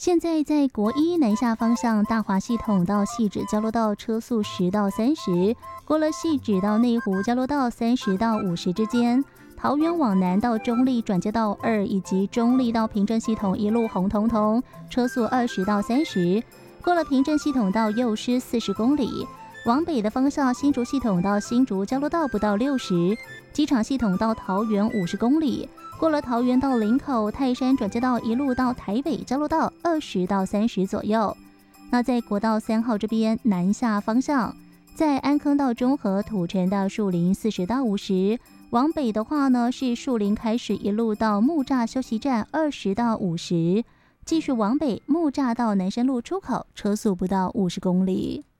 现在在国一南下方向大华系统到汐止交流道车速10到30，过了汐止到内湖交流道30到50之间。桃园往南到中立转接道2以及中立到平镇系统一路红彤彤，车速20到30。过了平镇系统到右师40公里。往北的方向，新竹系统到新竹交流道不到60，机场系统到桃园50公里。过了桃园到林口、泰山转接道一路到台北交流道20到30左右。那在国道3号这边南下方向，在安坑到中和、土城到树林40到50。往北的话呢，是树林开始一路到木栅休息站20到50，继续往北木栅到南山路出口，车速不到50公里。